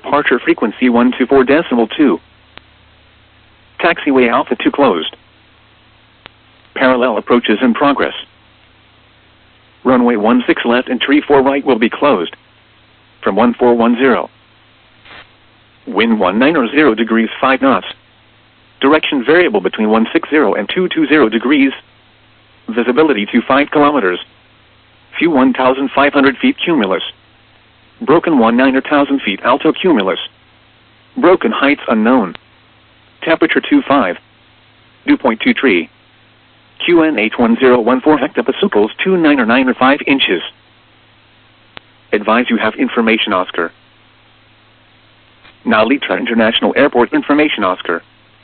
Departure frequency 124.2. Taxiway Alpha 2 closed. Parallel approaches in progress. Runway 16 left and tree 4 right will be closed. From 1410. Wind 190 degrees 5 knots. Direction variable between 160 and 220 degrees. Visibility to 5 kilometers. View 1,500 feet cumulus. Broken 190,000 feet alto cumulus. Broken heights unknown. Temperature 25. Dew point 23. QNH1014 hectopascals 2995 inches. Advise you have information Oscar. Now Litra International Airport information Oscar.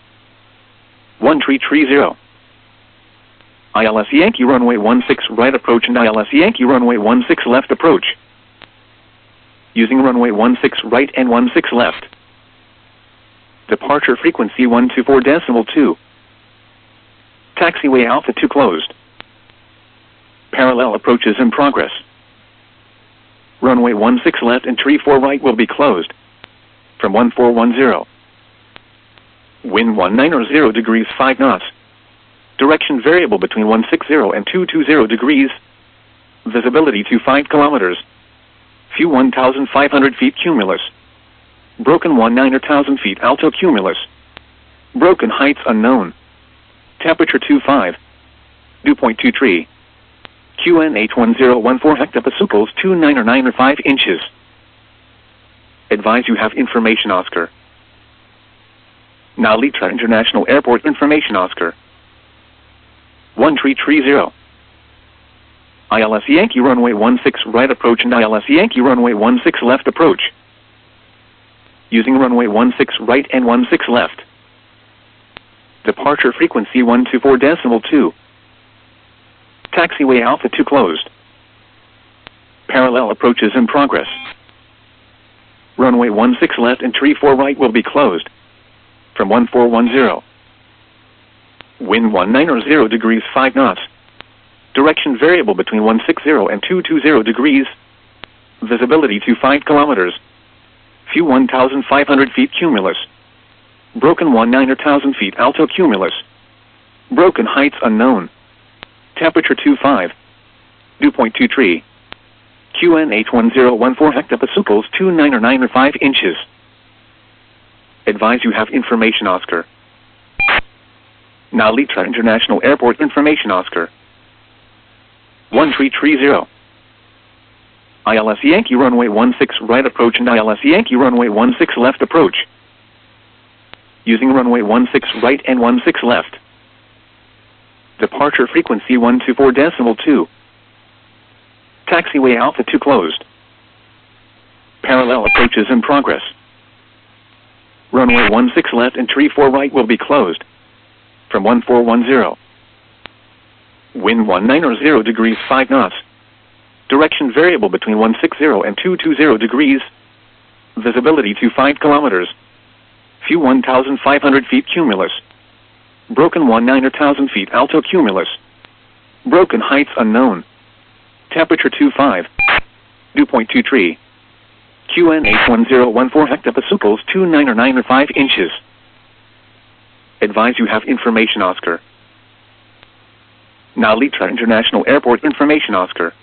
1330. ILS Yankee runway 16 right approach and ILS Yankee runway 16 left approach. Using runway 16 right and 16 left. Departure frequency 124.2. Taxiway Alpha 2 closed. Parallel approaches in progress. Runway 16 left and tree 4 right will be closed. From 1410. Wind 190 degrees 5 knots. Direction variable between 160 and 220 degrees. Visibility to 5 kilometers. View 1,500 feet cumulus. Broken 190,000 feet alto cumulus. Broken heights unknown. Temperature 25. Dew point 23. QNH1014 hectopascals 2995 inches. Advise you have information Oscar. Now Litra International Airport information Oscar. 1330. ILS Yankee runway 16 right approach and ILS Yankee runway 16 left approach. Using runway 16 right and 16 left. Departure frequency 124.2. Taxiway Alpha 2 closed. Parallel approaches in progress. Runway 16 left and tree 4 right will be closed. From 1410. Wind 190 degrees 5 knots. Direction variable between 160 and 220 degrees. Visibility to 5 kilometers. View 1,500 feet cumulus. Broken 190,000 feet alto cumulus. Broken heights unknown. Temperature 25. Dew point 23. QNH1014 hectopascals 2995 inches. Advise you have information Oscar. Now Litra International Airport information Oscar. 1330. ILS Yankee runway 16 right approach and ILS Yankee runway 16 left approach. Using runway 16 right and 16 left. Departure frequency 124.2. Taxiway Alpha 2 closed. Parallel approaches in progress. Runway 16 left and tree 4 right will be closed. From 1410. Wind 190 degrees 5 knots. Direction variable between 160 and 220 degrees. Visibility to 5 kilometers. View 1,500 feet cumulus. Broken 190,000 feet alto cumulus. Broken heights unknown. Temperature 25. Dew point 23. QNH1014 hectopascals 2995 inches. Advise you have information Oscar. Now Litra International Airport information Oscar.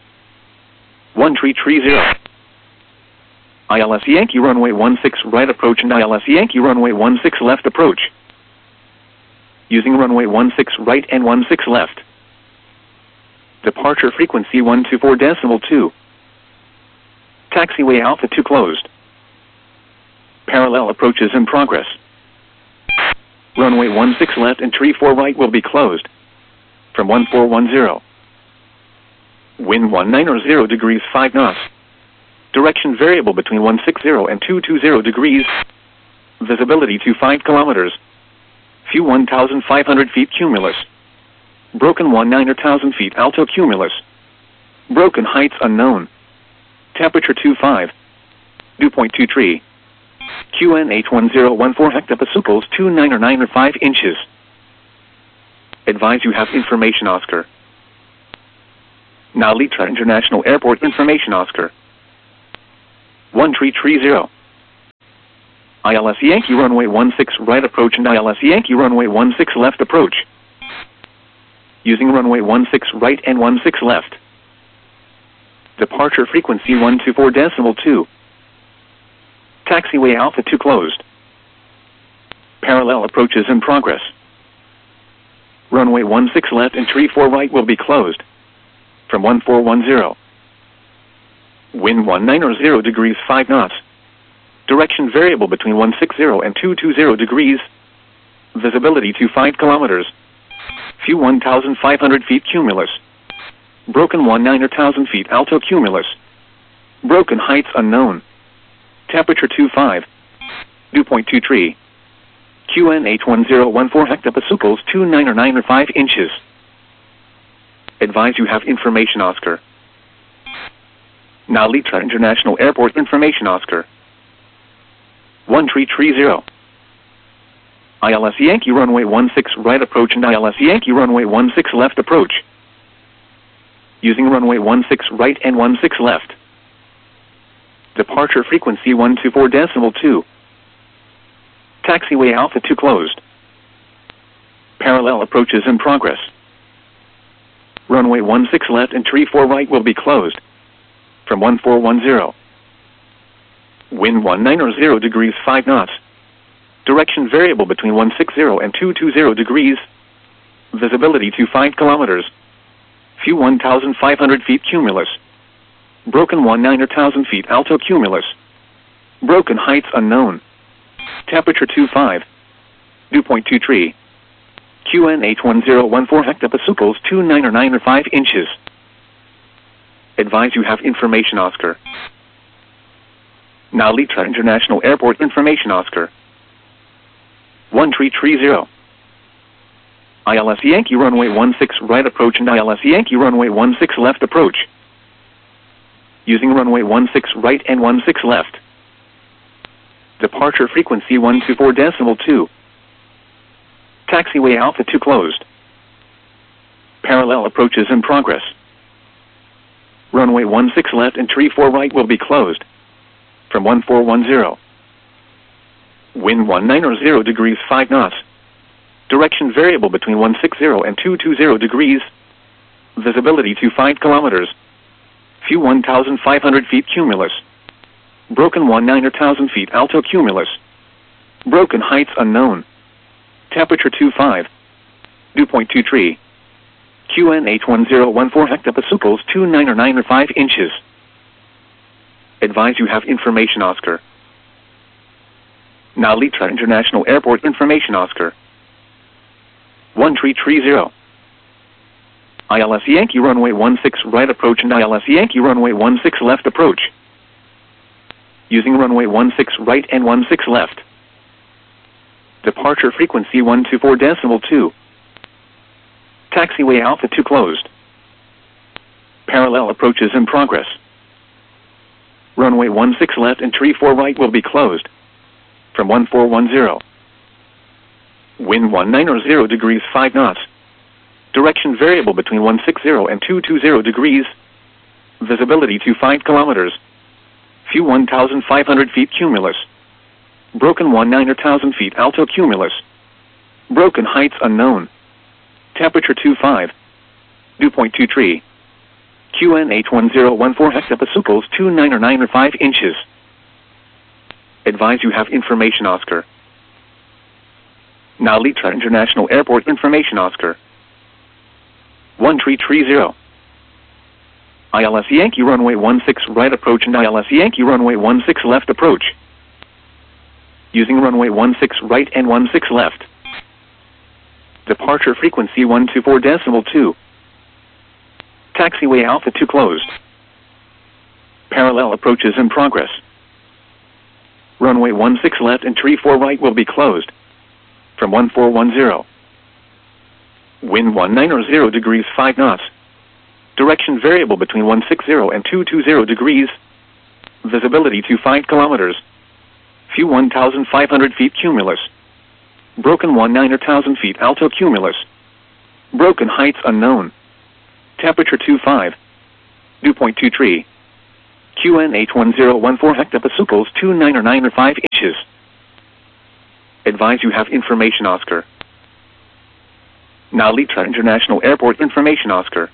1330. ILS Yankee runway 16 right approach and ILS Yankee runway 16 left approach. Using runway 16 right and 16 left. Departure frequency 124.2. Taxiway Alpha 2 closed. Parallel approaches in progress. Runway 16 left and tree 4 right will be closed. From 1410. Wind 190 degrees 5 knots. Direction variable between 160 and 220 degrees. Visibility to 5 kilometers. View 1,500 feet cumulus. Broken 190,000 feet alto cumulus. Broken heights unknown. Temperature 25. Dew point 23. QNH1014 hectopascals 2995 inches. Advise you have information Oscar. Now Litra International Airport information Oscar. 1330. ILS Yankee runway 16 right approach and ILS Yankee runway 16 left approach. Using runway 16 right and 16 left. Departure frequency 124.2. Taxiway Alpha 2 closed. Parallel approaches in progress. Runway 16 left and tree 4 right will be closed. From 1410. Wind 190 degrees 5 knots. Direction variable between 160 and 220 degrees. Visibility to 5 kilometers. View 1,500 feet cumulus. Broken 19,000 feet alto cumulus. Broken heights unknown. Temperature 25. Dew point 23. QNH 1014 hectopascals 2995 inches. Advise you have information Oscar. Narita International Airport information Oscar. 1330. ILS Yankee runway 16 right approach and ILS Yankee runway 16 left approach. Using runway 16 right and 16 left. Departure frequency 124.2. Taxiway Alpha 2 closed. Parallel approaches in progress. Runway 16 left and tree 4 right will be closed. From 1410. Wind 190 degrees 5 knots. Direction variable between 160 and 220 degrees. Visibility to 5 kilometers. View 1,500 feet cumulus. Broken 19,000 feet alto cumulus. Broken heights unknown. Temperature 25. Dew point 23. QNH 1014 hectopascals 2995 inches. Advise you have information Oscar. Narita International Airport information Oscar. 1330. ILS Yankee runway 16 right approach and ILS Yankee runway 16 left approach. Using runway 16 right and 16 left. Departure frequency 124.2. Taxiway Alpha 2 closed. Parallel approaches in progress. Runway 16 left and tree 4 right will be closed. From 1410. Wind 190 degrees 5 knots. Direction variable between 160 and 220 degrees. Visibility to 5 kilometers. View 1,500 feet cumulus. Broken 19,000 feet alto cumulus. Broken heights unknown. Temperature 25. Dew point 23. QNH 1014 hectopascals 2995 inches. Advise you have information Oscar. Narita International Airport information Oscar. 1330. ILS Yankee runway 16 right approach and ILS Yankee runway 16 left approach. Using runway 16 right and 16 left. Departure frequency 124.2. Taxiway Alpha 2 closed. Parallel approaches in progress. Runway 16 left and tree 4 right will be closed. From 1410. Wind 190 degrees 5 knots. Direction variable between 160 and 220 degrees. Visibility to 5 kilometers. View 1,500 feet cumulus. Broken 19,000 feet alto cumulus. Broken heights unknown. Temperature 25. Dew point 23. QNH 1014 hectopascals 2995 inches. Advise you have information Oscar. Narita International Airport information Oscar. 1330. ILS Yankee runway 16 right approach and ILS Yankee runway 16 left approach. Using runway 16 right and 16 left. Departure frequency 124.2. Taxiway Alpha 2 closed. Parallel approaches in progress. Runway 16 left and tree 4 right will be closed. From 1410. Wind 190 degrees 5 knots. Direction variable between 160 and 220 degrees. Visibility to 5 kilometers. View 1,500 feet cumulus. Broken 19,000 feet alto cumulus. Broken heights unknown. Temperature 25. Dew point 23. QNH 1014 hectopascals 2995 inches. Advise you have information, Oscar. Now Litra International Airport information, Oscar.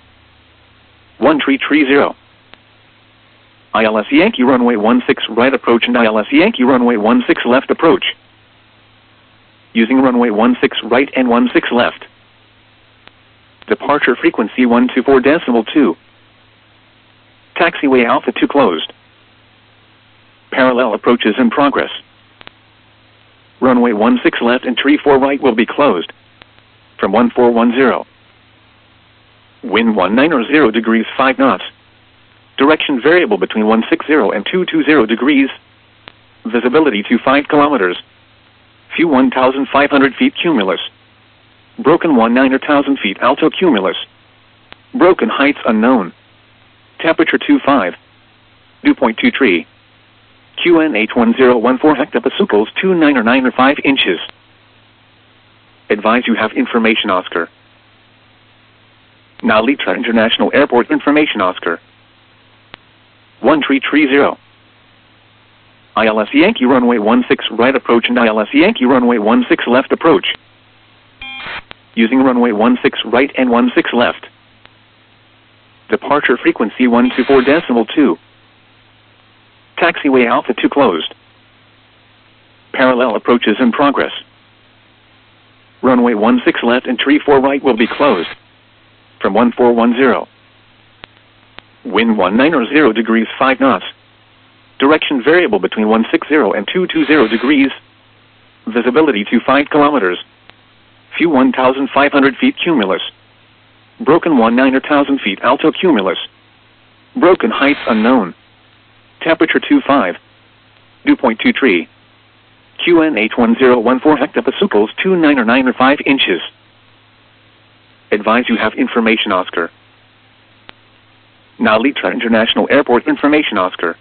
1330. ILS Yankee runway 16 right approach and ILS Yankee runway 16 left approach. Using runway 16 right and 16 left. Departure frequency 124.2. Taxiway Alpha 2 closed. Parallel approaches in progress. Runway 16 left and 34 right will be closed. From 1410. Wind 190 degrees 5 knots. Direction variable between 160 and 220 degrees. Visibility to 5 kilometers. Few 1,500 feet cumulus. Broken 19,000 feet alto cumulus. Broken heights unknown. Temperature 25. Dew point 23. QNH 1014 hectopascals 2995 inches. Advise you have information, Oscar. Now Litra International Airport information, Oscar. 1330. ILS Yankee runway 16 right approach and ILS Yankee runway 16 left approach. Using runway 16 right and 16 left. Departure frequency 124.2. Taxiway Alpha 2 closed. Parallel approaches in progress. Runway 16 left and 34 right will be closed. From 1410. Wind 190 degrees 5 knots. Direction variable between 160 and 220 degrees. Visibility to 5 kilometers. Few 1,500 feet cumulus. Broken 19,000 feet alto cumulus. Broken heights unknown. Temperature 25. Dew point 23. QNH 1014 hectopascals 2995 inches. Advise you have information, Oscar. Now Litra International Airport information, Oscar.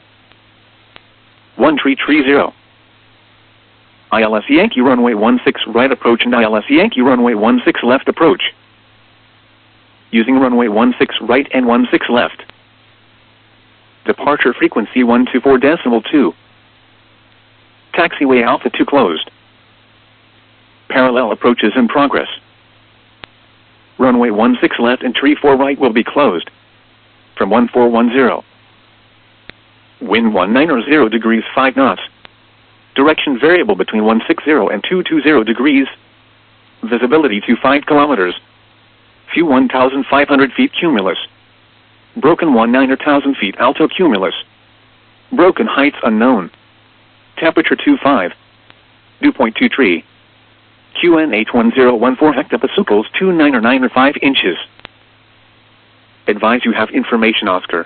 1330. ILS Yankee runway 16 right approach and ILS Yankee runway 16 left approach. Using runway 16 right and 16 left. Departure frequency 124.2. Taxiway Alpha 2 closed. Parallel approaches in progress. Runway 16 left and 34 right will be closed. From 1410. Wind 190 degrees 5 knots. Direction variable between 160 and 220 degrees. Visibility to 5 kilometers. Few 1,500 feet cumulus. Broken 19,000 feet alto cumulus. Broken heights unknown. Temperature 25. Dew point 23. QNH 1014 hectopascals 2995 inches. Advise you have information, Oscar.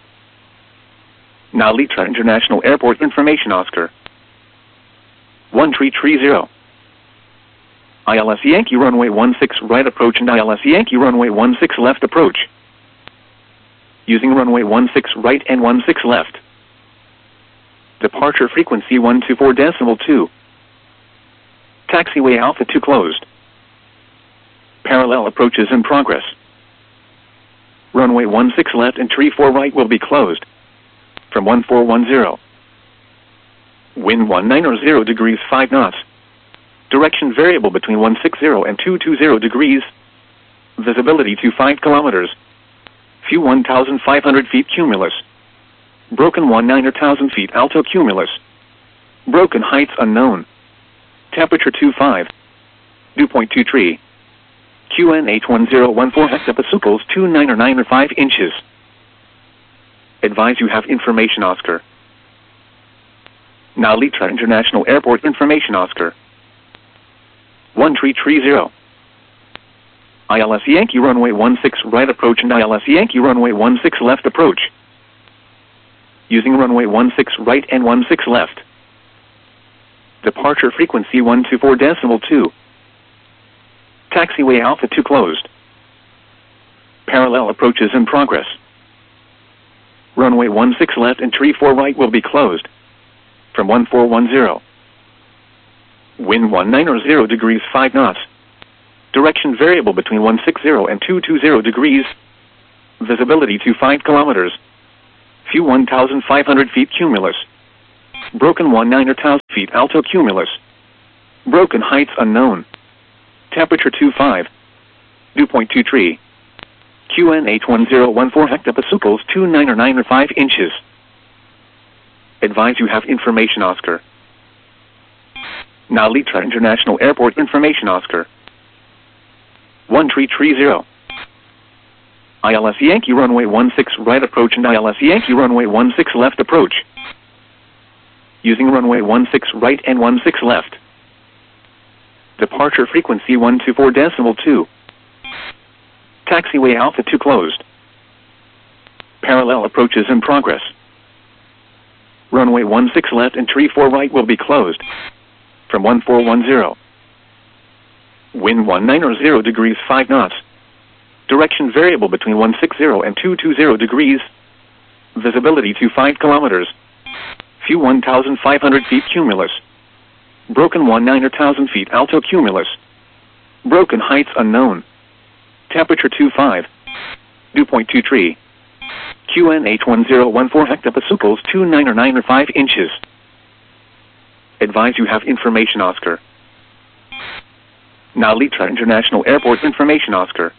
Now Litra International Airport information, Oscar. 1330. ILS Yankee runway 16 right approach and ILS Yankee runway 16 left approach. Using runway 16 right and 16 left. Departure frequency 124.2. Taxiway Alpha 2 closed. Parallel approaches in progress. Runway 16 left and 34 right will be closed. From 1410. Wind 190 degrees 5 knots. Direction variable between 160 and 220 degrees. Visibility to 5 kilometers. Few 1,500 feet cumulus. Broken 19,000 feet alto cumulus. Broken heights unknown. Temperature 25. Dew point 23. QNH 1014 hectopascals 2995 inches. Advise you have information, Oscar. Now Litra International Airport information, Oscar. 1330. ILS Yankee runway 16 right approach and ILS Yankee runway 16 left approach. Using runway 16 right and 16 left. Departure frequency 124.2. Taxiway Alpha 2 closed. Parallel approaches in progress. Runway 16 left and 34 right will be closed. From 1410. Wind 190 degrees 5 knots. Direction variable between 160 and 220 degrees. Visibility to 5 kilometers. Few 1,500 feet cumulus. Broken 19,000 feet alto cumulus. Broken heights unknown. Temperature 25. Dew point 23. QNH 1014 hectopascals 2995 inches. Advise you have information Oscar. Now Litra International Airport information Oscar. 1330. ILS Yankee runway 16 right approach and ILS Yankee runway 16 left approach. Using runway 16 right and 16 left. Departure frequency 124.2. Taxiway Alpha 2 closed. Parallel approaches in progress. Runway 16 left and 34 right will be closed. From 1410. Wind 190 degrees 5 knots. Direction variable between 160 and 220 degrees. Visibility to 5 kilometers. Few 1,500 feet cumulus. Broken 19,000 feet alto cumulus. Broken heights unknown. Temperature 25. Dew point 23. QNH 1014 hectopascals 2995 inches. Advise you have information Oscar. Now Litra International Airport information Oscar.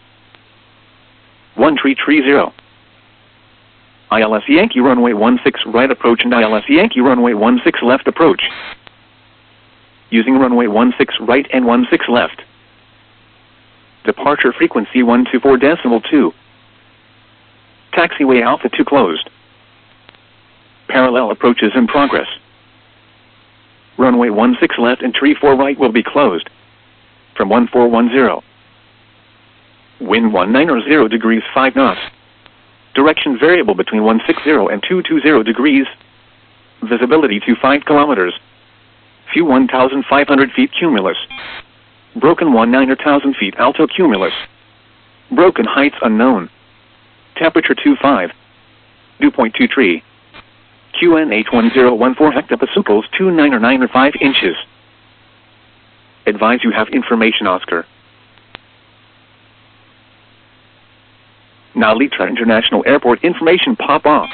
1330. ILS Yankee runway 16 right approach and ILS Yankee runway 16 left approach. Using runway 16 right and 16 left. Departure frequency 124.2. Taxiway Alpha 2 closed. Parallel approaches in progress. Runway 16 left and 34 right will be closed. From 1410. Wind 190 degrees 5 knots. Direction variable between 160 and 220 degrees. Visibility to 5 kilometers. Few 1,500 feet cumulus. Broken 19,000 feet alto cumulus. Broken heights unknown. Temperature 25. Dew point 23. QNH 1014 hectopascals 2995 inches. Advise you have information Oscar. Now Litra International Airport information pop off.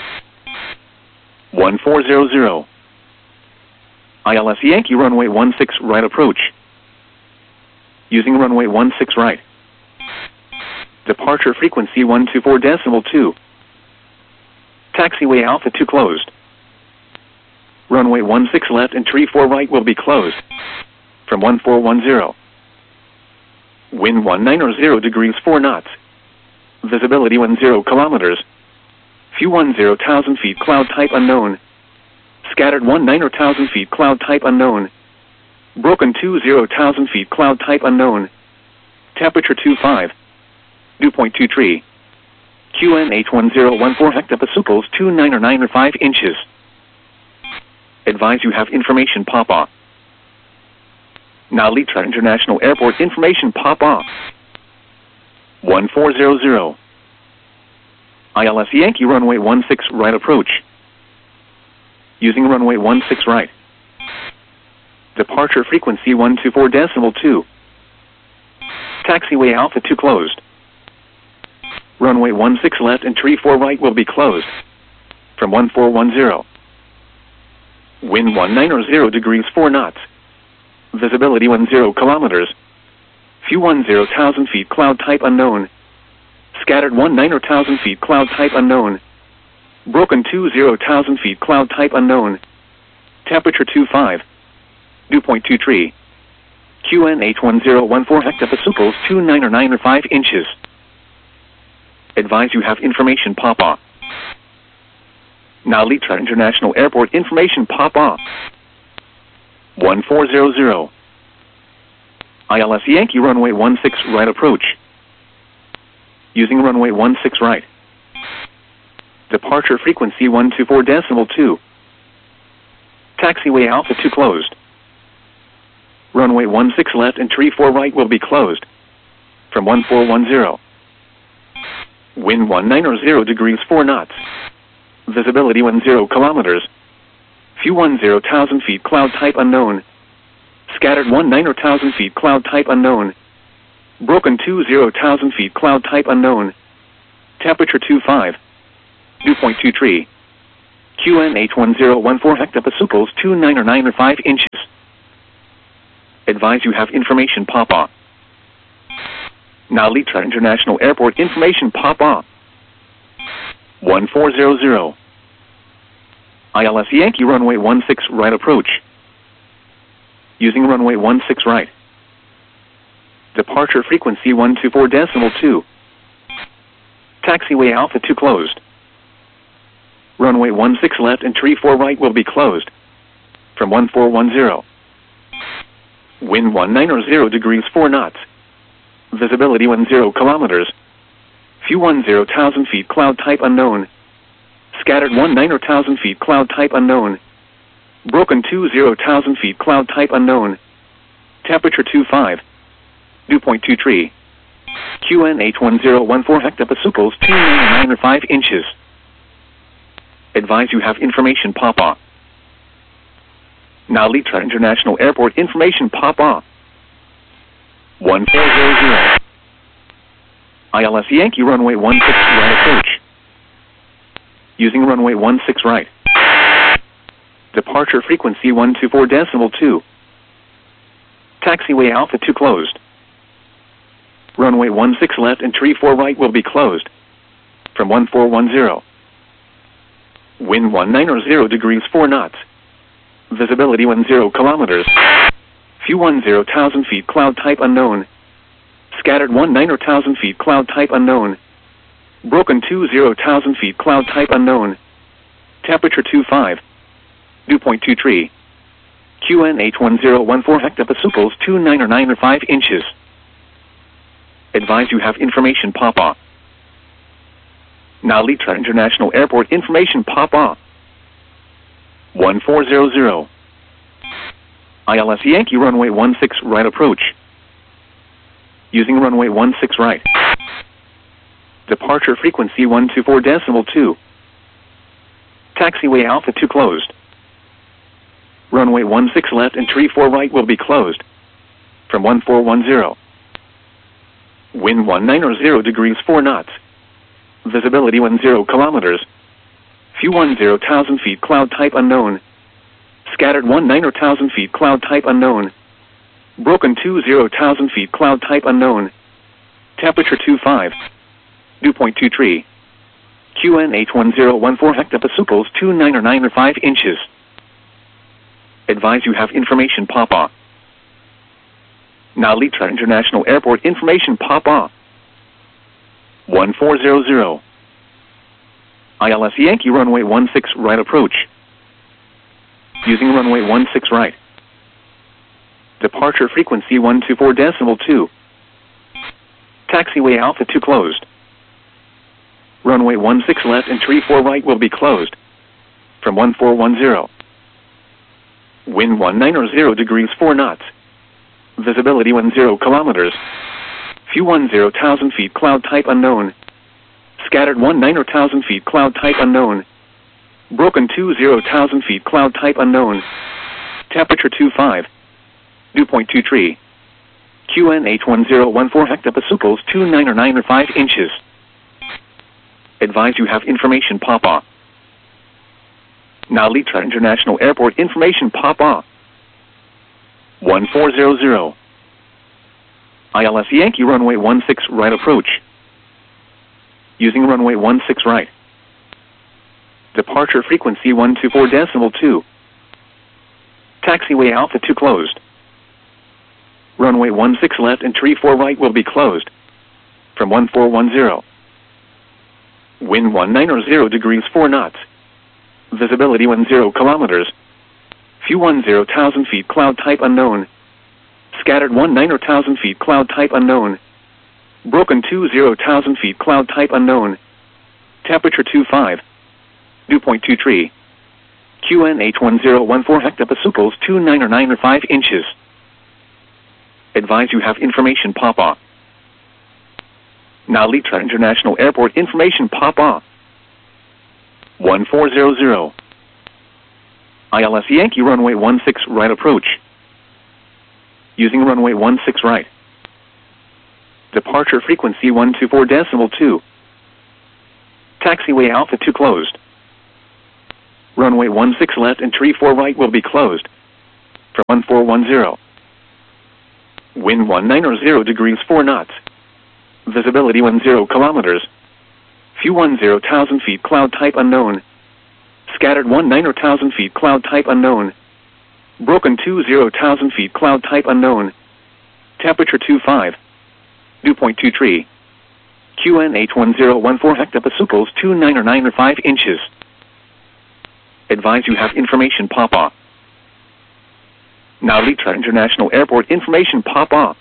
1400. ILS Yankee runway 16 right approach. Using runway 16 right. Departure frequency 124.2. Taxiway Alpha 2 closed. Runway 16 left and 34 right will be closed. From 1410. Wind 190 degrees 4 knots. Visibility 10 kilometers. Few 10,000 feet cloud type unknown. Scattered 19,000 feet cloud type unknown. Broken 20,000 feet cloud type unknown. Temperature 25. Dew point 23. QNH 1014 hectopascals 2995 inches. Advise you have information pop off. Now Litra International Airport information pop off. 1400. ILS Yankee runway 16 right approach. Using runway 16 right. Departure frequency 124.2. Taxiway Alpha 2 closed. Runway 16 left and 34 right will be closed. From 1410. Wind 190 degrees 4 knots. Visibility 10 kilometers. Few 10,000 feet cloud type unknown. Scattered 19,000 feet cloud type unknown. Broken 20,000 feet cloud type unknown. Temperature 25. Dew point 23. QNH 1014 hectopascals 2995 inches. Advise you have information pop off. Now Litra International Airport information pop off. 1400. ILS Yankee runway 16 right approach. Using runway 16 right. Departure frequency 124.2. Taxiway Alpha 2 closed. Runway 16 left and 34 right will be closed. From 1410. Wind 190 degrees 4 knots. Visibility 10 kilometers. Few 10,000 feet cloud type unknown. Scattered 19,000 feet cloud type unknown. Broken 20,000 feet cloud type unknown. Temperature 25. Dew point 23. QNH 1014 hectopascals 2995 inches. Advise you have information pop on. Narita International Airport information pop on. 1400. ILS Yankee runway 16 right approach. Using runway 16 right. Departure frequency 124.2. Taxiway Alpha 2 closed. Runway 16 left and 34 right will be closed. From 1410. Wind 190 degrees 4 knots. Visibility 10 kilometers. View 10,000 feet cloud type unknown. Scattered 19,000 feet cloud type unknown. Broken 20,000 feet cloud type unknown. Temperature 25. Dew point 23. QNH 1014 hectopascals 299 inches. Advise you have information pop on. Narita International Airport information pop on. 1400. ILS Yankee runway 16 right approach. Using runway 16 right. Departure frequency 124.2. Taxiway Alpha 2 closed. Runway 16 left and 34 right will be closed. From 1410. Wind 190 degrees 4 knots. Visibility 10 kilometers. View 10,000 feet cloud type unknown. Scattered 19,000 feet cloud type unknown. Broken 20,000 feet cloud type unknown. Temperature 25. Dew point 23. QNH 1014 hectopascals 299 inches. Advise you have information pop on. Narita International Airport information pop on. 1400. ILS Yankee runway 16 right approach. Using runway 16 right. Departure frequency 124.2. Taxiway Alpha 2 closed. Runway 16 left and 34 right will be closed. From 1410. Wind 190 degrees 4 knots. Visibility 10 kilometers. View 10,000 feet cloud type unknown. Scattered 19,000 feet cloud type unknown. Broken 20,000 feet cloud type unknown. Temperature 25. Dew point 23. QNH 1014 hectopascals 299 inches. Advise you have information pop on. Narita International Airport information pop on. 1400. ILS Yankee runway 16 right approach. Using runway 16 right. Departure frequency 124.2. Taxiway Alpha 2 closed. Runway 16 left and 34 right will be closed. From 1410. Wind 190 degrees 4 knots. Visibility 10 kilometers. View 10,000 feet cloud type unknown. Scattered 19,000 feet cloud type unknown. Broken 20,000 feet cloud type unknown. Temperature 25. Dew point 23. QNH 1014 hectopascals 299 inches. Advise you have information pop on. Narita International Airport information pop on. 1400. ILS Yankee runway 16 right approach. Using runway 16 right. Departure frequency 124.2. Taxiway Alpha 2 closed. Runway 16 left and 34 right will be closed. From 1410. Wind 190 degrees 4 knots. Visibility 10 kilometers. View 10,000 feet cloud type unknown. Scattered 19,000 feet cloud type unknown. Broken 20,000 feet cloud type unknown. Temperature 25. Dew point 23. QNH 1014 hectopascals 299 inches. Advise you have information pop on. Narita International Airport information pop on. 1400. ILS Yankee runway 16 right approach. Using runway 16 right. Departure frequency 124.2. Taxiway Alpha 2 closed. Runway 16 left and 34 right will be closed. For 1410. Wind 190 degrees 4 knots. Visibility 10 kilometers. View 10,000 feet, cloud type unknown. Scattered 19,000 feet, cloud type unknown. Broken 20,000 feet, cloud type unknown. Temperature 25. Dew point 23. QNH 1014 hectopascals 2995 inches. Advise you have information Papa. Now Litra International Airport information Papa.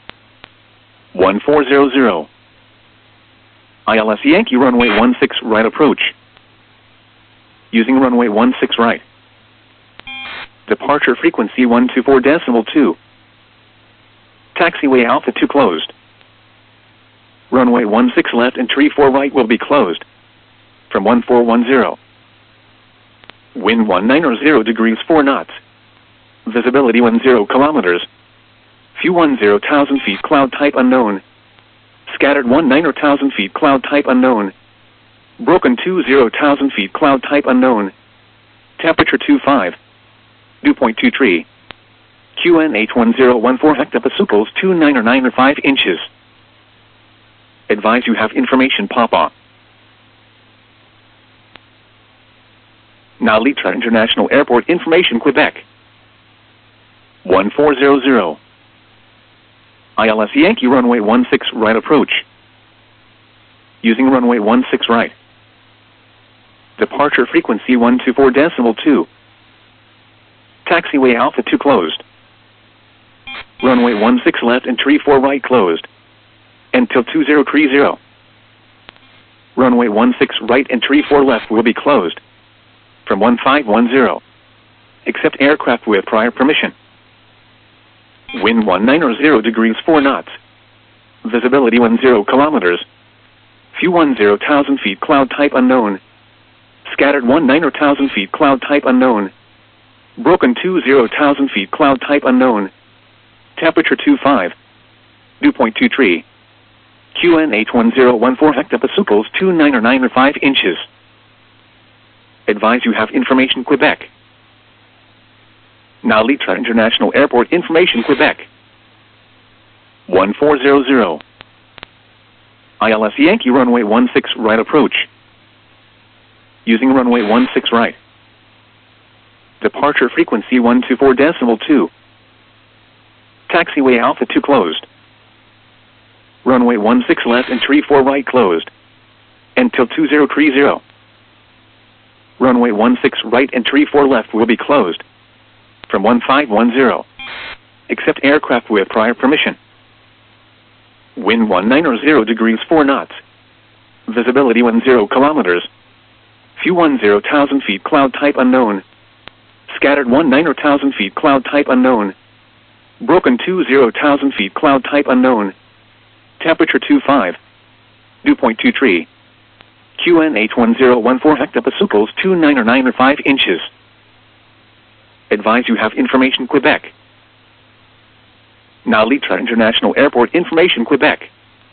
1400. ILS Yankee runway 16 right approach. Using runway 16 right. Departure frequency 124.2. Taxiway Alpha 2 closed. Runway 16 left and 34 right will be closed. From 1410. Wind 190 degrees 4 knots. Visibility 10 kilometers. View 10,000 feet, cloud type unknown. Scattered 19,000 feet, cloud type unknown. Broken 20,000 feet, cloud type unknown. Temperature 25. Dew point 23. QNH 1014 hectopascals 2995 inches. Advise you have information Papa. Now Litra International Airport information Quebec. 1400. ILS Yankee runway 16 right approach. Using runway 16 right. Departure frequency 124.2. Taxiway Alpha 2 closed. Runway 16 left and 34 right closed. Until 2030. Runway 16 right and 34 left will be closed. From 1510. Except aircraft with prior permission. Wind 190 degrees 4 knots. Visibility 10 kilometers. View 10,000 feet, cloud type unknown. Scattered 19,000 feet, cloud type unknown. Broken 20,000 feet, cloud type unknown. Temperature 25. Dew point 23. QNH 1014 hectopascals 2995 inches. Advise you have information Quebec. Now Litra International Airport information Quebec. 1400. ILS Yankee runway 16 right approach. Using runway 16 right. Departure frequency 124.2. Taxiway Alpha 2 closed. Runway 16 left and 34 right closed. Until 2030. Runway 16 right and 34 left will be closed. From 1510. Except aircraft with prior permission. Wind 190 degrees 4 knots. Visibility 10 kilometers. View 10,000 feet, cloud type unknown. Scattered 19,000 feet, cloud type unknown. Broken 20,000 feet, cloud type unknown. Temperature 25. Dew point 23. QNH 1014 hectopascals 2995 inches. Advise you have information Quebec. Now Litra International Airport information Quebec.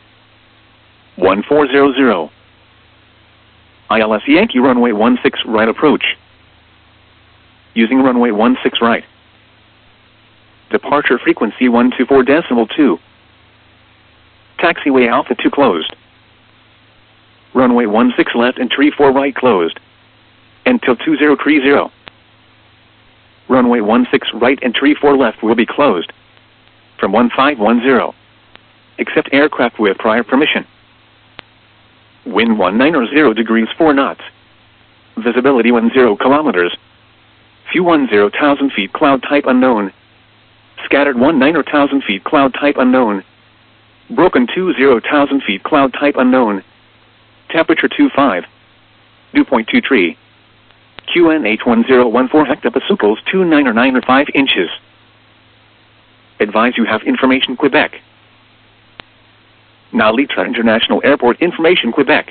1400. ILS Yankee runway 16 right approach. Using runway 16 right. Departure frequency 124.2. Taxiway Alpha 2 closed. Runway 16 left and 34 right closed. Until 2030. Runway 16 right and 34 left will be closed. From 1510. Except aircraft with prior permission. Wind 190 degrees 4 knots. Visibility 10 kilometers. View 10,000 feet, cloud type unknown. Scattered 19,000 feet, cloud type unknown. Broken 20,000 feet, cloud type unknown. Temperature 25. Dew point 23. QNH 1014 hectopascals 2995 inches. Advise you have information Quebec. Now Litra International Airport information Quebec.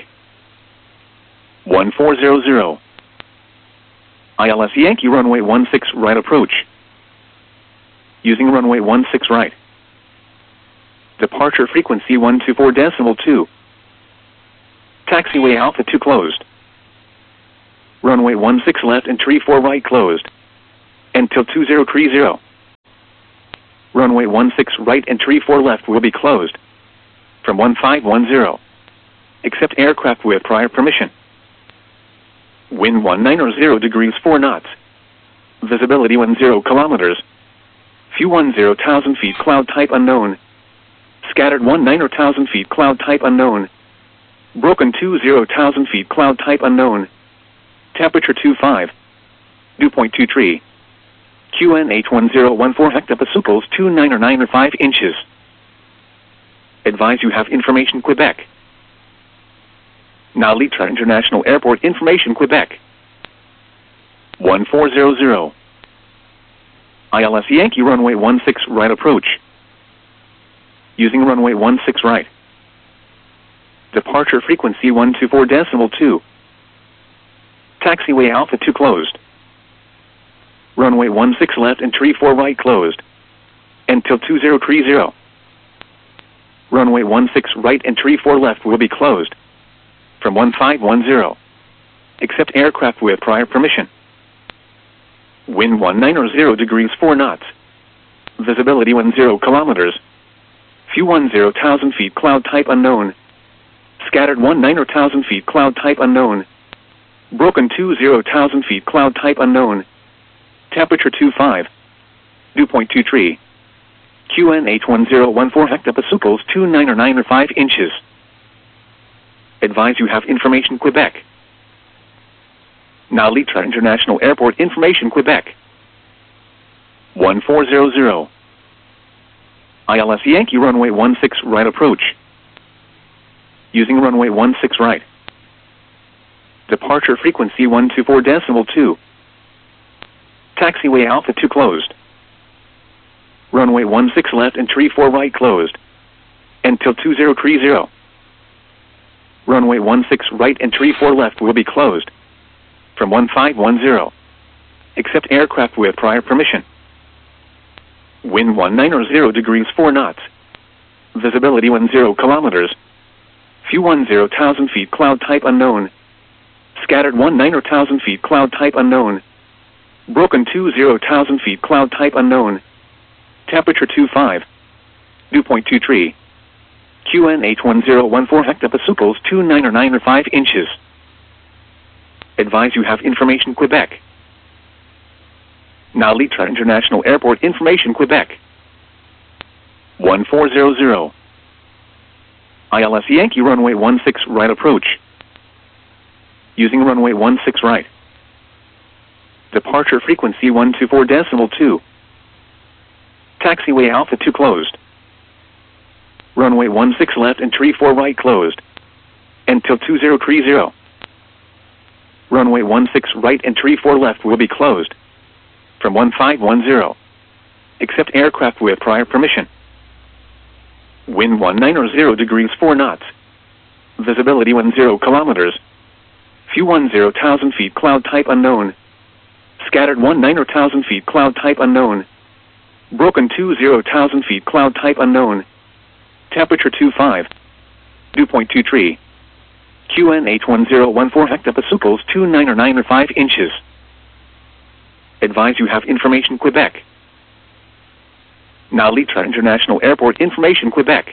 1400. ILS Yankee runway 16 right approach. Using runway 16 right. Departure frequency 124.2. Taxiway Alpha 2 closed. Runway 16 left and 34 right closed. Until 2030. Runway 16 right and tree 4 left will be closed. From 1510. Accept aircraft with prior permission. Wind 190 degrees 4 knots. Visibility 10 kilometers. Few 10,000 feet cloud type unknown. Scattered 19,000 feet cloud type unknown. Broken 20,000 feet cloud type unknown. Temperature 25. Dew point 23. QNH 1014 hectopascals 2995 inches. Advise you have information Quebec. Now Litra International Airport information Quebec. 1400. ILS Yankee runway 16 right approach. Using runway 16 right. Departure frequency 124.2. Taxiway Alpha 2 closed. Runway 16 left and tree 4 right closed. Until 2030. Runway 16 right and tree 4 left will be closed. From 1510. Accept aircraft with prior permission. Wind 190 degrees 4 knots. Visibility 10 kilometers. Few 10,000 feet cloud type unknown. Scattered 19,000 feet cloud type unknown. Broken 20,000 feet cloud type unknown. Temperature 25. Dew point 23. QNH 1014 hectopascals 2995 inches. Advise you have information Quebec. Now Litra International Airport information Quebec. 1400. ILS Yankee runway 16 right approach. Using runway 16 right. Departure frequency 124.2. Taxiway Alpha 2 closed. Runway 16 left and tree 4 right closed. Until 2030. Runway 16 right and tree 4 left will be closed. From 1510. Accept aircraft with prior permission. Wind 190 degrees 4 knots. Visibility 10 kilometers. Few 10,000 feet cloud type unknown. Scattered 19,000 feet cloud type unknown. Broken 20,000 feet cloud type unknown. Temperature 25. Dew point 23. QNH 1014 hectopascals 2995 inches. Advise you have information Quebec. Now Litra International Airport information Quebec. 1400. ILS Yankee runway 16 right approach. Using runway 16 right. Departure frequency 124.2. Taxiway Alpha 2 closed. Runway 16 left and tree 4 right closed. Until 2030. Runway 16 right and tree 4 left will be closed. From 1510. Accept aircraft with prior permission. Wind 190 degrees 4 knots. Visibility 10 kilometers. Few 10,000 feet cloud type unknown. Scattered 19,000 feet cloud type unknown. Broken 20,000 feet cloud type unknown. Temperature 25. Dew point 23. QNH 1014 hectopascals 2995 inches. Advise you have information Quebec. Now Litra International Airport information Quebec.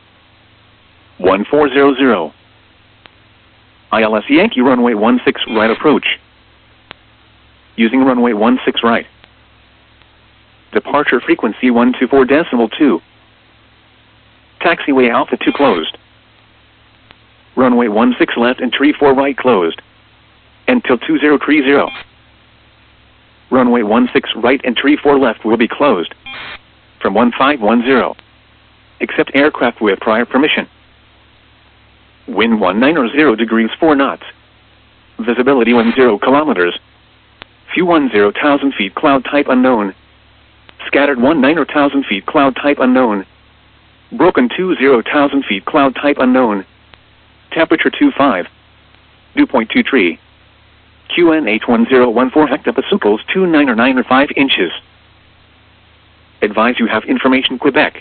1400. ILS Yankee runway 16 right approach. Using runway 16 right. Departure frequency 124.2. Taxiway Alpha 2 closed. Runway 16 left and tree 4 right closed. Until 2030. Runway 16 right and tree 4 left will be closed. From 1510. Accept aircraft with prior permission. Wind 190 degrees 4 knots. Visibility 10 kilometers. Few 10,000 feet cloud type unknown. Scattered 19,000 feet cloud type unknown. Broken 20,000 feet cloud type unknown. Temperature 25. Dew point 23. QNH 1014 hectopascals 2995 inches. Advise you have information Quebec.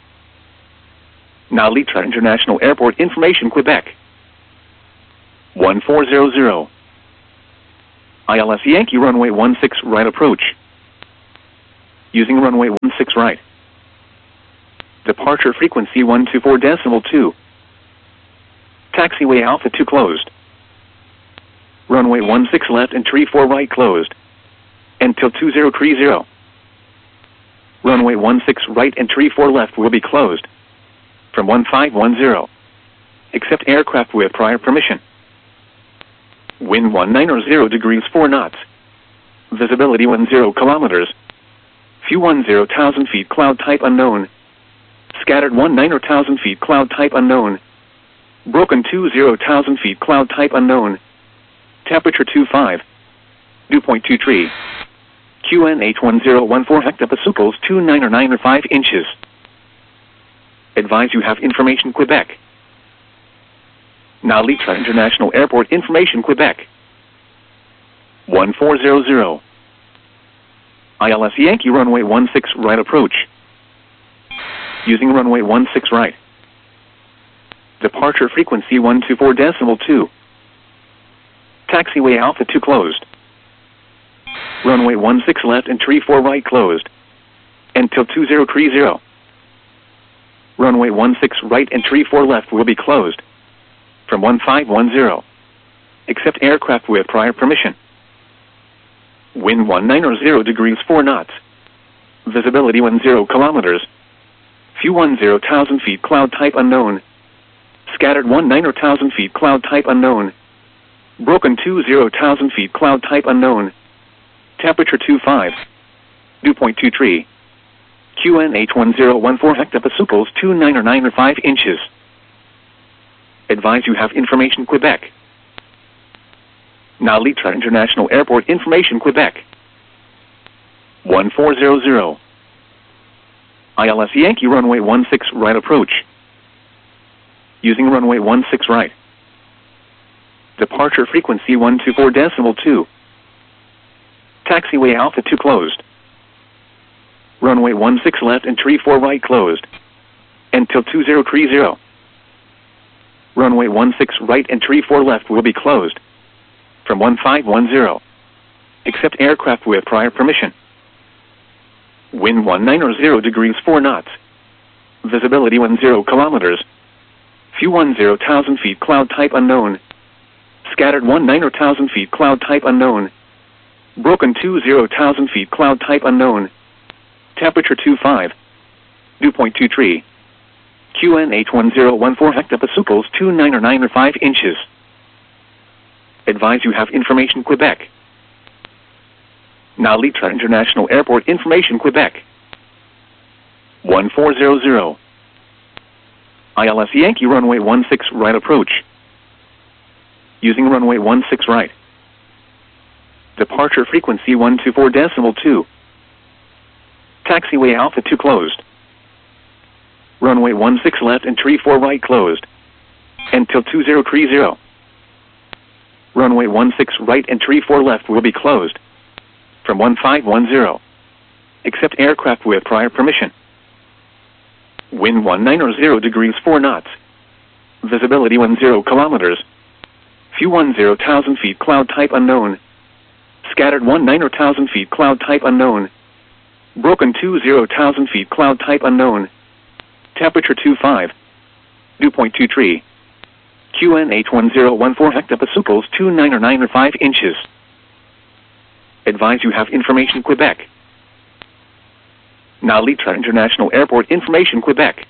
Now Litra International Airport information Quebec. 1400. ILS Yankee runway 16 right approach. Using runway 16 right. Departure frequency 124.2. Taxiway Alpha 2 closed. Runway 16 left and tree 4 right closed. Until 2030. Runway 16 right and tree 4 left will be closed. From 1510. Except aircraft with prior permission. Wind 190 degrees 4 knots. Visibility 10 kilometers. View 10,000 feet cloud type unknown. Scattered 19,000 feet cloud type unknown. Broken 20,000 feet cloud type unknown. Temperature 25. Dew point 23. QNH 1014 hectopascals 2995 inches. Advise you have information Quebec. Now Litra International Airport information Quebec. 1400. ILS Yankee runway 16 right approach. Using runway 16 right. Departure frequency 124.2. Taxiway Alpha 2 closed. Runway 16 left and tree 4 right closed. Until 2030. Runway 16 right and tree 4 left will be closed. From 1510. Except aircraft with prior permission. Wind 190 degrees 4 knots. Visibility 10 kilometers. View 10,000 feet cloud type unknown. Scattered 19,000 feet cloud type unknown. Broken 20,000 feet cloud type unknown. Temperature 25. Dew point 23. QNH 1014 hectopascals 2995 inches. Advise you have information Quebec. Now Litra International Airport information Quebec. 1400. ILS Yankee runway 16 right approach. Using runway 16 right. Departure frequency 124.2. Taxiway Alpha 2 closed. Runway 16 left and tree 4 right closed. Until 2030. Runway 16 right and tree 4 left will be closed. From 1510. Except aircraft with prior permission. Wind 190 degrees 4 knots. Visibility 10 kilometers. View 10,000 feet cloud type unknown. Scattered 19,000 feet cloud type unknown. Broken 20,000 feet cloud type unknown. Temperature 25. Dew point 23. QNH 1014 hectopascals 2995 inches. Advise you have information Quebec. Now Litra International Airport information Quebec. 1400. ILS Yankee runway 16 right approach. Using runway 16 right. Departure frequency 124.2. Taxiway Alpha 2 closed. Runway 16 left and tree 4 right closed. Until 2030. Runway 16 right and tree 4 left will be closed. From 1510. Except aircraft with prior permission. Wind 190 degrees 4 knots. Visibility 10 kilometers. View 10,000 feet cloud type unknown. Scattered 19,000 feet cloud type unknown. Broken 20,000 feet cloud type unknown. Temperature 25. Dew point 23. QNH 1014 hectopascals 2995 inches. Advise you have information Quebec. Now Litra International Airport information Quebec.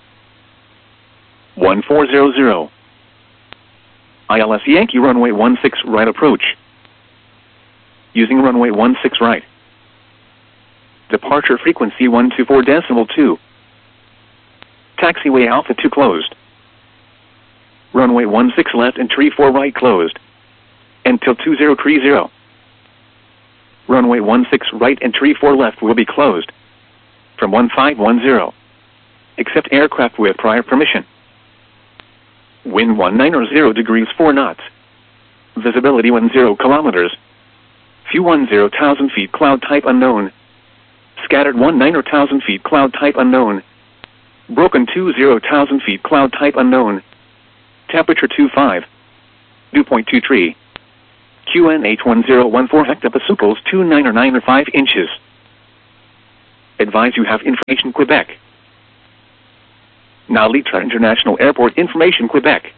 1400. ILS Yankee runway 16 right approach. Using runway 16 right. Departure frequency 124.2. Taxiway Alpha 2 closed. Runway 16 left and tree 4 right closed. Until 2030. Runway 16 right and tree 4 left will be closed. From 1510. Except aircraft with prior permission. Wind 190 degrees 4 knots. Visibility 10 kilometers. View 10,000 feet cloud type unknown. Scattered 19,000 feet cloud type unknown. Broken 20,000 feet cloud type unknown. Temperature 25. Dew point 23. QNH 1014 hectopascals 2995 inches. Advise you have information Quebec. Now Litra International Airport information, Quebec.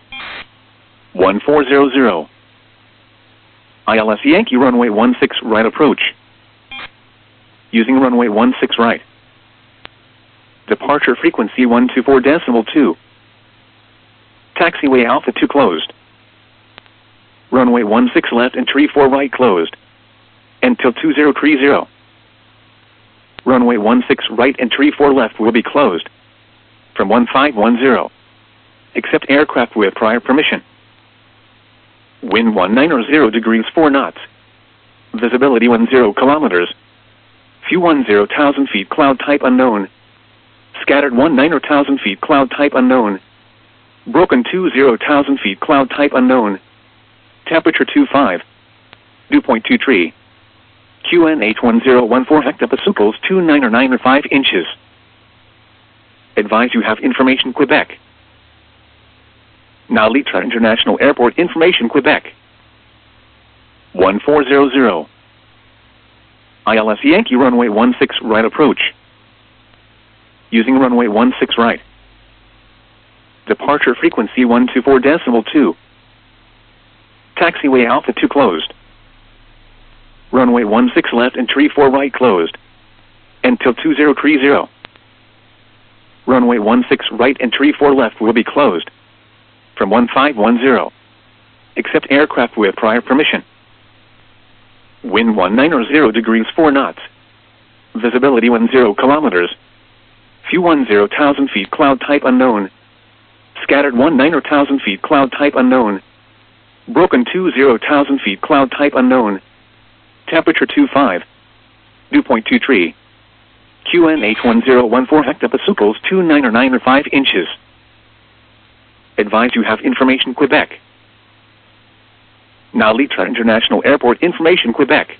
1400. ILS Yankee runway 16 right approach. Using runway 16 right. Departure frequency 124.2. Taxiway Alpha 2 closed. Runway 16 left and 34 right closed. Until 2030. Runway 16 right and 34 left will be closed. From 1510. Except aircraft with prior permission. Wind 190 degrees 4 knots. Visibility 10 kilometers. View 10,000 feet, cloud type unknown. Scattered 19,000 feet, cloud type unknown. Broken 20,000 feet, cloud type unknown. Temperature 25. Dew point 23. QNH 1014 hectopascals 2995 inches. Advise you have information, Quebec. Now Litra International Airport information, Quebec. 1400. ILS Yankee runway 16 right approach. Using runway 16 right. Departure frequency 124.2. Taxiway Alpha 2 closed. Runway 16 left and 34 right closed. Until 2030. Runway 16 right and 34 left will be closed. From 1510. Except aircraft with prior permission. Wind 190 degrees 4 knots. Visibility 10 kilometers. View 10,000 feet, cloud type unknown. Scattered 19,000 feet, cloud type unknown. Broken 20,000 feet, cloud type unknown. Temperature 25. Dew point 23. QNH 1014 hectopascals 2995 inches. Advise you have information, Quebec. Now Litra International Airport information, Quebec.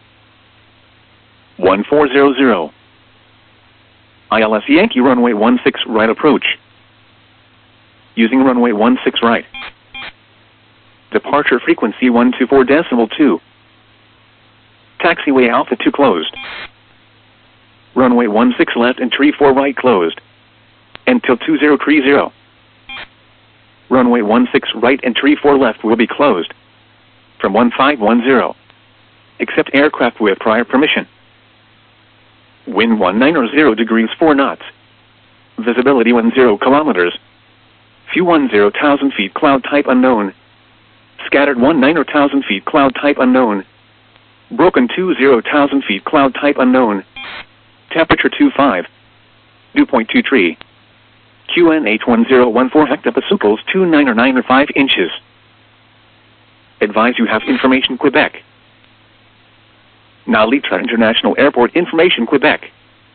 1400. ILS Yankee runway 16 right approach. Using runway 16 right. Departure frequency 124.2. Taxiway Alpha 2 closed. Runway 16 left and 34 right closed. Until 2030. Runway 16 right and 34 left will be closed. From 1510. Except aircraft with prior permission. Wind 190 degrees 4 knots. Visibility 10 kilometers. View 10,000 feet, cloud type unknown. Scattered 19,000 feet, cloud type unknown. Broken 20,000 feet, cloud type unknown. Temperature 25. Dew point 23. QNH 1014 hectopascals 2995 inches. Advise you have information, Quebec. Now Litra International Airport information, Quebec.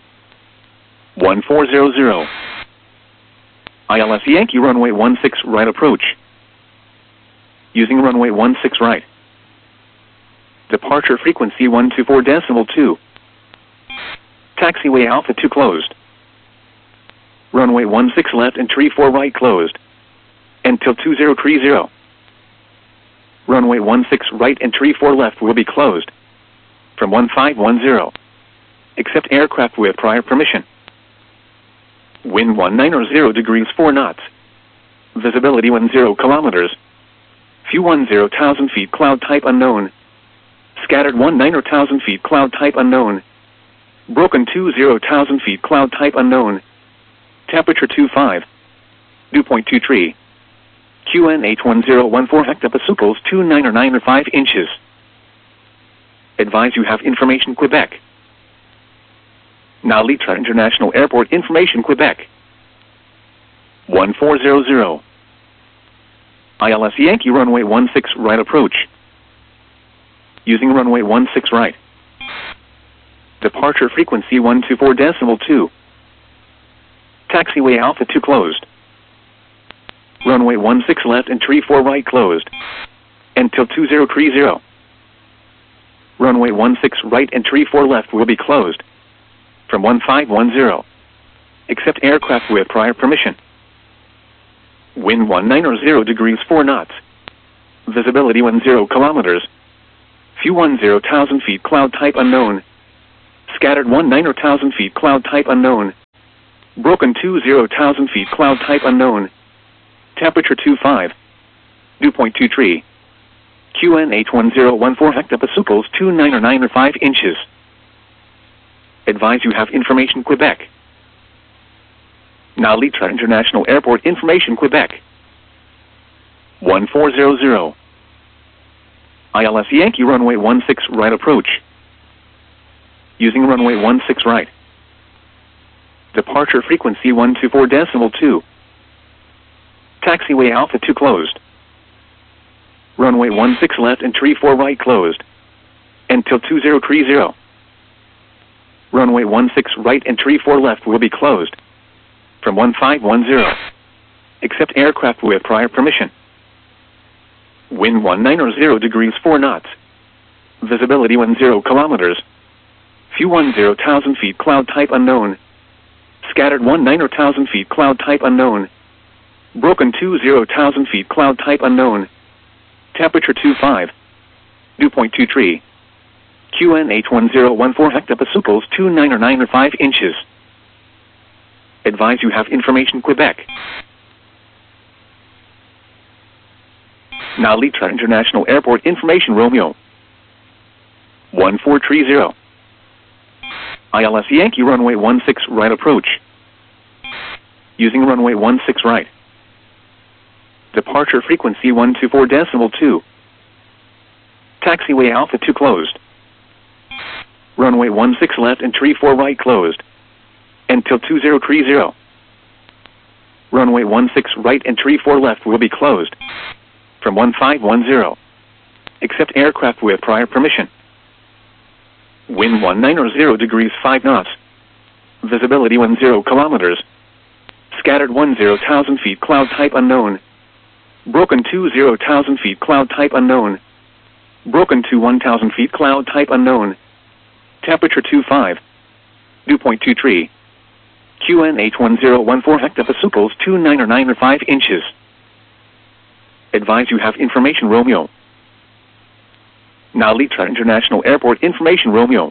1400. ILS Yankee runway 16 right approach. Using runway 16 right. Departure frequency 124.2. Taxiway Alpha 2 closed. Runway 16 left and 34 right closed. Until 2030. Runway 16 right and 34 left will be closed. From 1510. Except aircraft with prior permission. Wind 190 degrees 4 knots. Visibility 10 kilometers. View 10,000 feet, cloud type unknown. Scattered 19,000 feet, cloud type unknown. Broken 20,000 feet, cloud type unknown. Temperature 25. Dew point 23. QNH 1014 hectopascals 2995 inches. Advise you have information, Quebec. Now Litra International Airport information, Quebec. 1400. ILS Yankee runway 16 right approach. Using runway 16 right. Departure frequency 124.2. Taxiway Alpha 2 closed. Runway 16 left and 34 right closed. Until 2030. Runway 16 right and 34 left will be closed. From 1510. Except aircraft with prior permission. Wind 190 degrees 4 knots. Visibility 10 kilometers. View 10,000 feet, cloud type unknown. Scattered 19,000 feet, cloud type unknown. Broken 20,000 feet, cloud type unknown. Temperature 25. Dew point 23. QNH 1014 hectopascals 2995 inches. Advise you have information Quebec. Now Litra International Airport information Quebec. 1400. ILS Yankee runway 16 right approach. Using runway 16 right. Departure frequency 124.2. Taxiway Alpha 2 closed. Runway 16 left and 34 right closed. Until 2030. Runway 16 right and 34 left will be closed. From 1510. Accept aircraft with prior permission. Wind 190 degrees 4 knots. Visibility 10 kilometers. Few 10,000 feet, cloud type unknown. Scattered 19,000 feet, cloud type unknown. Broken 20,000 feet, cloud type unknown. Temperature 25. Dew point 23. QNH 1014 hectopascals 2995 inches. Advise you have information Quebec. Now Litra International Airport information Romeo. 1430. ILS Yankee runway 16 right approach. Using runway 16 right. Departure frequency 124.2. Taxiway Alpha 2 closed. Runway 16 left and 34 right closed. Until 2030. Runway 16 right and 34 left will be closed. From 1510. Accept aircraft with prior permission. Wind 190 degrees 5 knots. Visibility 10 kilometers. Scattered 10,000 feet, cloud type unknown. Broken 20,000 feet, cloud type unknown. Broken to 1,000 feet, cloud type unknown. Temperature 25. Dew point 23. QNH 1014 hectopascals 2995 inches. Advise you have information Romeo. Now Litra International Airport information Romeo.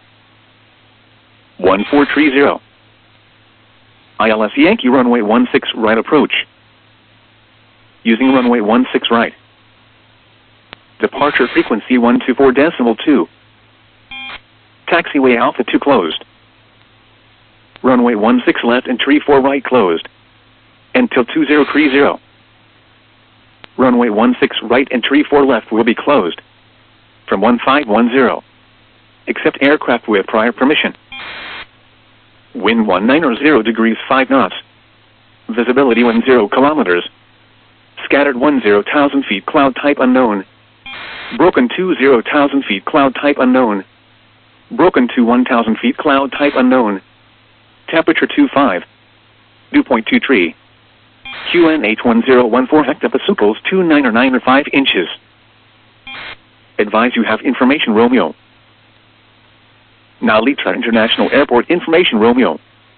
1430. ILS Yankee runway 16 right approach. Using runway 16 right. Departure frequency 124.2. Taxiway Alpha 2 closed. Runway 16 left and 34 right closed. Until 2030. Runway 16 right and 34 left will be closed. From 1510. Accept aircraft with prior permission. Wind 190 degrees 5 knots. Visibility 10 kilometers. Scattered 10,000 feet, cloud type unknown. Broken 20,000 feet, cloud type unknown. Broken to 1,000 feet, cloud type unknown. Temperature 25. Dew point 23. QNH 1014 hectopascals 2995 inches. Advise you have information Romeo. Now Litra International Airport information Romeo.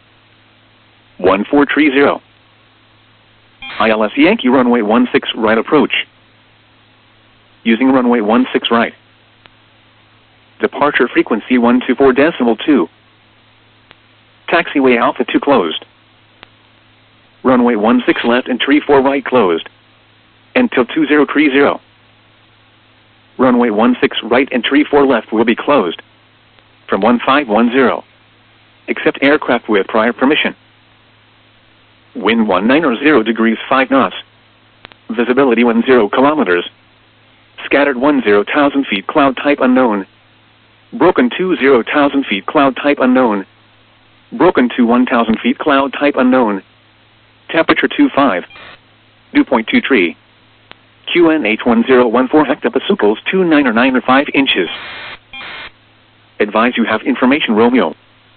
1430. ILS Yankee runway 16 right approach. Using runway 16 right. Departure frequency 124.2. Taxiway Alpha 2 closed. Runway 16 left and 34 right closed. Until 2030. Runway 16 right and 34 left will be closed. From 1510. Accept aircraft with prior permission. Wind 190 degrees 5 knots. Visibility 10 kilometers. Scattered 10,000 feet, cloud type unknown. Broken 20,000 feet, cloud type unknown. Broken to 1,000 feet, cloud type unknown. Temperature 25. Dew point 23. QNH 1014 hectopascals 2995 inches. Advise you have information Romeo.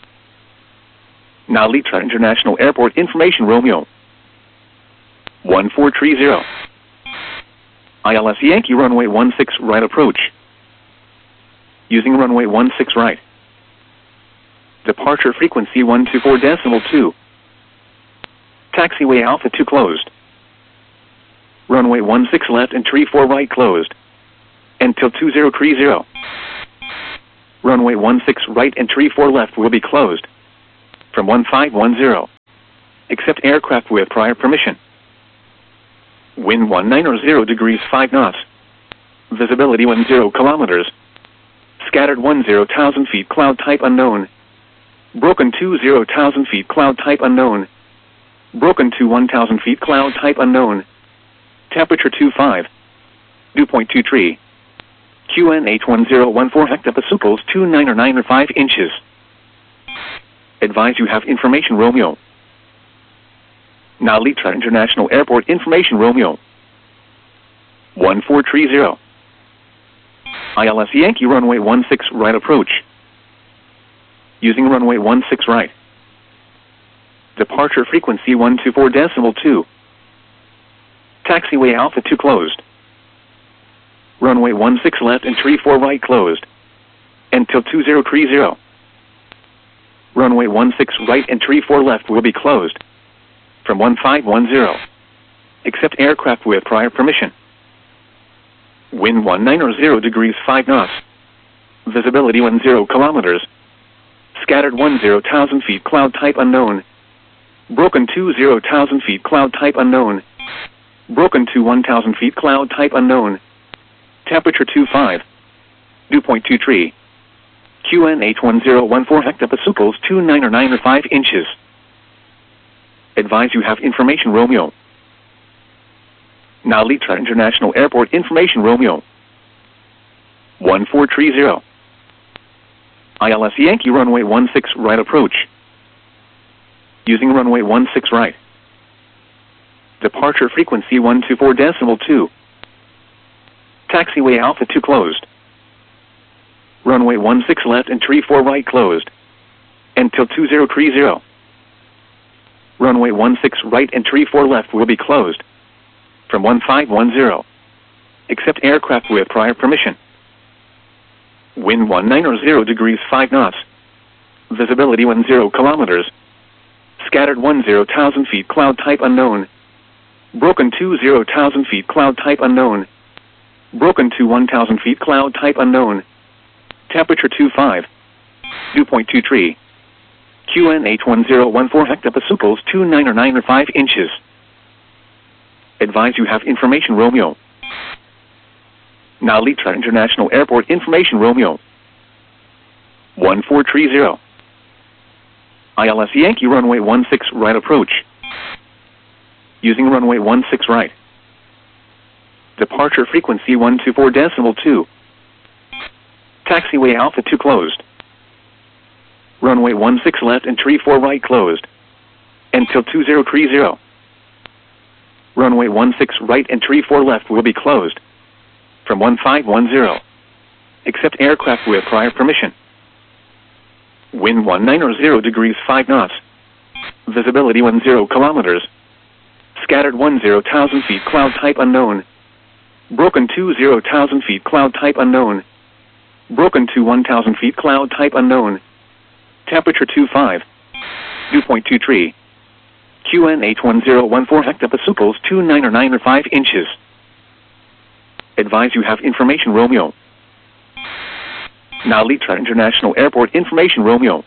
Now Litra International Airport information Romeo. 1430. ILS Yankee runway 16 right approach. Using runway 16 right. Departure frequency 124.2. Taxiway Alpha 2 closed. Runway 16 left and 34 right closed. Until 2030. Runway 16 right and 34 left will be closed. From 1510. Accept aircraft with prior permission. Wind 190 degrees 5 knots. Visibility 10 kilometers. Scattered 10,000 feet cloud type unknown. Broken 20,000 feet cloud type unknown. Broken to 1,000 feet cloud type unknown. Temperature 25. Dew point 23. QNH 1014 hectopascals 2995 inches. Advise you have information Romeo. Narita International Airport information Romeo. 1430. ILS Yankee runway 16 right approach. Using runway 16 right. Departure frequency 124.2. Taxiway Alpha 2 closed. Runway 16 left and 34 right closed. Until 2030. Runway 16 right and 34 left will be closed. From 1510. Accept aircraft with prior permission. Wind 190 degrees 5 knots. Visibility 10 kilometers. Scattered 10,000 feet cloud type unknown. Broken 20,000 feet cloud type unknown. Broken to 1,000 feet cloud type unknown. Temperature 25. Dew point 23. QNH 1014 hectopascals 2995 inches. Advise you have information Romeo. Narita International Airport information Romeo. 1430. ILS Yankee runway 16 right approach. Using runway 16 right. Departure frequency 124.2. Taxiway Alpha 2 closed. Runway 16 left and 34 right closed. Until 2030. Runway 16 right and 34 left will be closed. From 1510. Accept aircraft with prior permission. Wind 190 degrees 5 knots. Visibility 10 kilometers. Scattered 10,000 feet cloud type unknown. Broken 20,000 feet cloud type unknown. Broken to 1,000 feet cloud type unknown. Temperature 25. Dew point 23. QNH 1014 hectopascals 2995 inches. Advise you have information Romeo. Narita International Airport information Romeo. 1430. ILS Yankee runway 16 right approach. Using runway 16 right. Departure frequency 124.2. Taxiway Alpha 2 closed. Runway 16 left and 34 right closed. Until 2030. Runway 16 right and 34 left will be closed. From 1510. Accept aircraft with prior permission. Wind 190 degrees 5 knots. Visibility 10 kilometers. Scattered 10,000 feet cloud type unknown. Broken 20,000 feet cloud type unknown. Broken to 1,000 feet cloud type unknown. Temperature 25. Dew point 23. QNH 1014 hectopascals 2995 inches. Advise you have information Romeo. Narita International Airport information Romeo.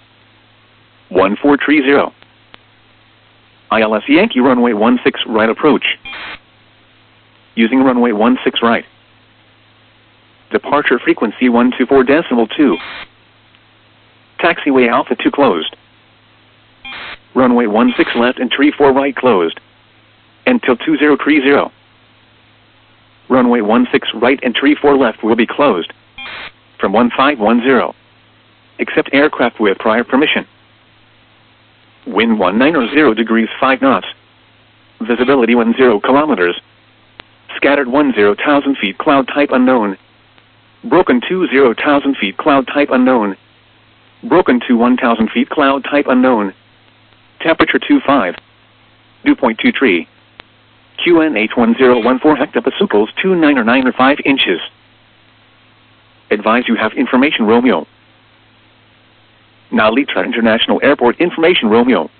1430. ILS Yankee runway 16 right approach. Using runway 16 right. Departure frequency 124.2. Taxiway Alpha 2 closed. Runway 16 left and 34 right closed. Until 2030. Runway 16 right and 34 left will be closed. From 1510. Accept aircraft with prior permission. Wind 190 degrees 5 knots. Visibility 10 kilometers. Scattered 10,000 feet cloud type unknown. Broken 20,000 feet cloud type unknown. Broken to 1,000 feet cloud type unknown. Temperature 25. Dew point 23. QNH 1014 hectopascals 2995 inches. Advise you have information Romeo. Narita International Airport information Romeo.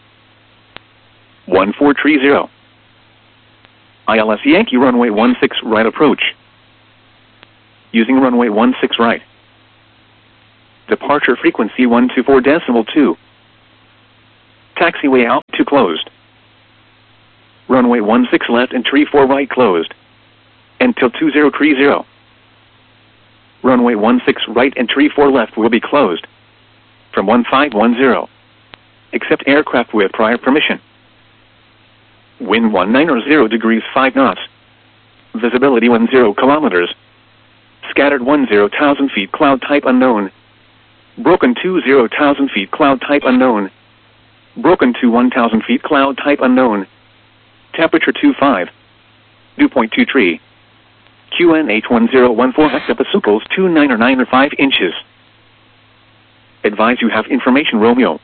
1430. ILS Yankee runway 16 right approach. Using runway 16 right. Departure frequency 124.2. Taxiway out 2 closed. Runway 16 left and tree 4 right closed. Until 2030. Runway 16 right and tree 4 left will be closed. From 1510. Accept aircraft with prior permission. Wind 190 degrees 5 knots. Visibility 10 kilometers. Scattered 10,000 feet cloud type unknown. Broken 20,000 feet cloud type unknown. Broken to 1,000 feet cloud type unknown. Temperature 25. Dew point 23. QNH 1014 hectopascals 2995 inches. Advise you have information Romeo.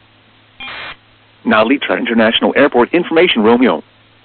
Now Litra International Airport information Romeo.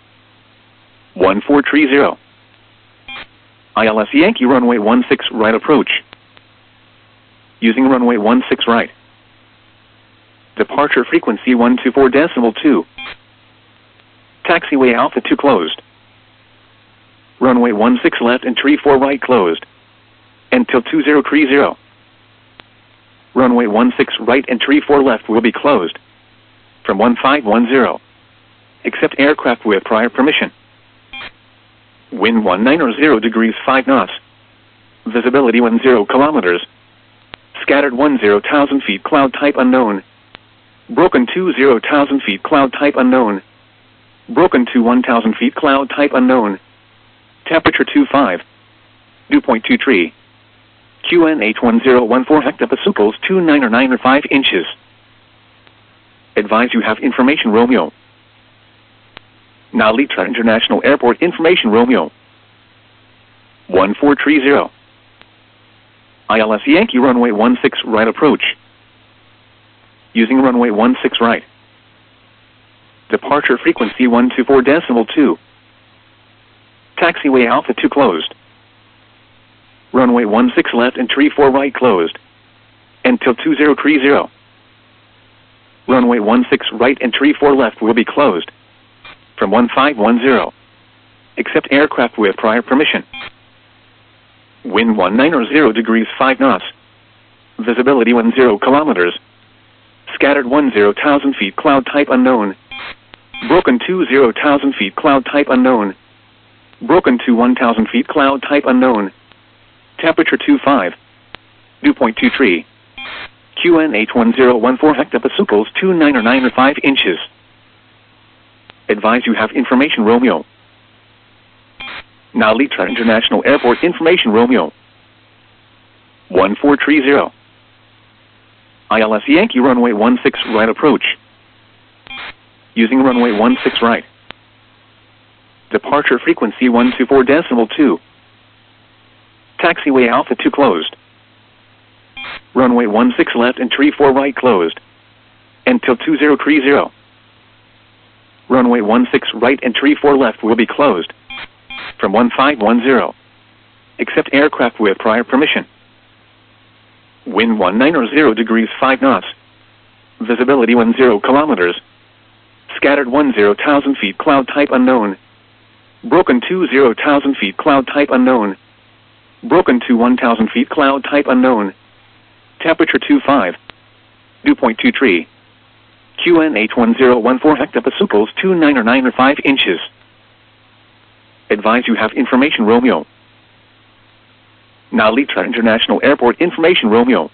1430. ILS Yankee runway 16 right approach. Using runway 16 right. Departure frequency 124.2. Taxiway Alpha 2 closed. Runway 16 left and tree 4 right closed. Until 2030. Runway 16 right and tree 4 left will be closed. From 1510. Accept aircraft with prior permission. Wind 190 degrees 5 knots. Visibility 10 kilometers. Scattered 10,000 feet cloud type unknown. Broken 20,000 feet cloud type unknown. Broken to 1,000 feet cloud type unknown. Temperature 25. Dew point 23. QNH 1014 hectopascals 2995 inches. Advise you have information Romeo. Now Litra International Airport information Romeo. 1430. ILS Yankee runway 16 right approach. Using runway 16 right. Departure frequency 124.2. Taxiway Alpha 2 closed. Runway 16 left and tree 4 right closed. Until 2030. Runway 16 right and tree 4 left will be closed. From 1510. Accept aircraft with prior permission. Wind 190 degrees 5 knots. Visibility 10 kilometers. Scattered 10,000 feet cloud type unknown. Broken 20,000 feet cloud type unknown. Broken to 1,000 feet cloud type unknown. Temperature 25. Dew point 23. QNH 1014 hectopascals 2995 inches. Advise you have information Romeo. Now Litra International Airport information Romeo. 1430. ILS Yankee runway 16 right approach. Using runway 16 right. Departure frequency 124.2. Taxiway Alpha 2 closed. Runway 16 left and tree 4 right closed. Until 2030. Runway 16 right and tree 4 left will be closed. From 1510. Accept aircraft with prior permission. Wind 190 degrees 5 knots. Visibility 10 kilometers. Scattered 10,000 feet cloud type unknown. Broken 20,000 feet cloud type unknown. Broken to 1,000 feet cloud type unknown. Temperature 25. Dew point 23. QNH 1014 hectopascals 2995 inches. Advise you have information Romeo. Now Litra International Airport information Romeo.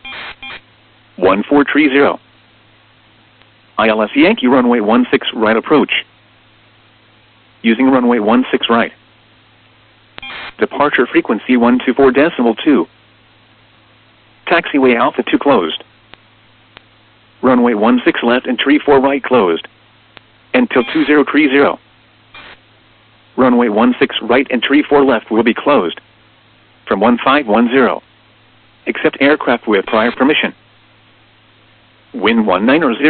1430. ILS Yankee runway 16 right approach. Using runway 16 right. Departure frequency 124.2. Taxiway Alpha 2 closed. Runway 16 left and tree 4 right closed. Until 2030. Runway 16 right and tree 4 left will be closed. From 1510. Accept aircraft with prior permission. Wind 190